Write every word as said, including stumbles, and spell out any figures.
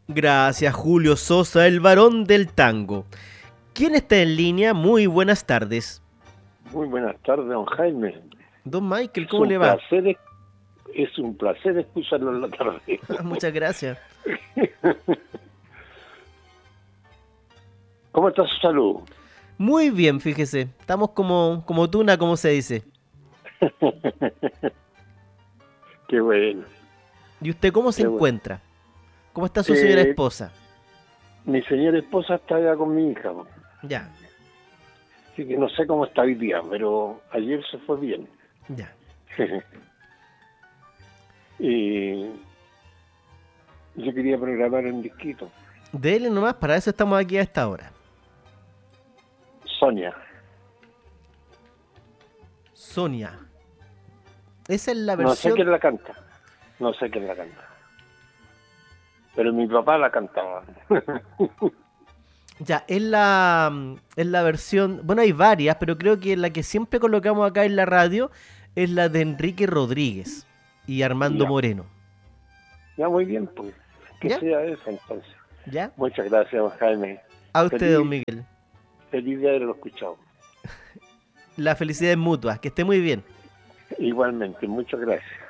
Gracias, Julio Sosa, el varón del tango. ¿Quién está en línea? Muy buenas tardes. Muy buenas tardes, don Jaime. Don Michael, Es ¿cómo un le va? placer, es un placer escucharlo en la tarde. Muchas gracias. ¿Cómo está su salud? Muy bien, fíjese. Estamos como, como tuna, como se dice. Qué bueno. ¿Y usted cómo se Qué bueno. encuentra? ¿Cómo está su señora Eh, esposa? Mi señora esposa está allá con mi hija, po. Ya, Así que no sé cómo está hoy día, pero ayer se fue bien. ya. Y yo quería programar un disquito. Dele nomás, para eso estamos aquí a esta hora. Sonia. Sonia. Esa es la No sé versión... quién la canta. No sé quién la canta. Pero mi papá la cantaba. Ya, es la, es la versión... Bueno, hay varias, pero creo que la que siempre colocamos acá en la radio es la de Enrique Rodríguez y Armando Ya. Moreno. Ya, muy bien, pues. Que ¿Ya? sea eso, entonces. ¿Ya? Muchas gracias, don Jaime. A usted, Feliz, don Miguel. feliz de haberlo escuchado. La felicidad es mutua. Que esté muy bien. Igualmente, muchas gracias.